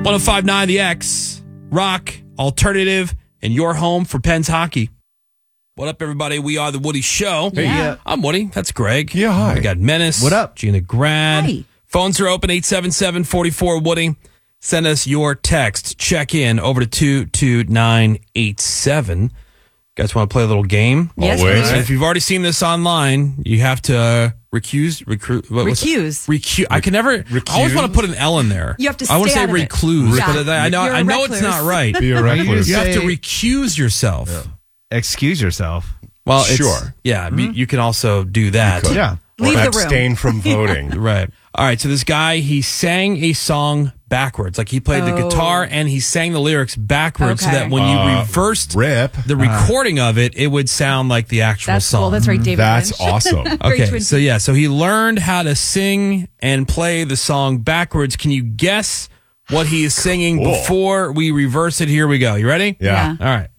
105.9 The X, rock, alternative, and your home for Penn's hockey. What up, everybody? We are The Woody Show. Hey, yeah. I'm Woody. That's Greg. Yeah, hi. We got Menace. What up? Gina Grad. Hi. Phones are open, 877-44-WOODY. Send us your text. Check in over to 22987. Guys want to play a little game? Yes, Always. please. If you've already seen this online, you have to recuse. I can never. I always want to put an L in there. You have to I want to stay say out of it. recluse, Yeah. but I know You're a I know it's recluse. not right. Be a recluse. You have to Say- recuse yourself. Excuse yourself. Well, it's, Sure. yeah, you can also do that. could. Yeah. Leave or the room. abstain from voting. Right. All right. So this guy, he sang a song backwards. Like he played the guitar and he sang the lyrics backwards so Okay. that when you reversed Rip. the recording of it, it would sound like the actual That's song. cool. That's right, David That's Lynch. awesome. Very Okay, Twin so yeah, so he learned how to sing and play the song backwards. Can you guess what he is singing Cool. before we reverse it? Here we go. You ready? Yeah. All right.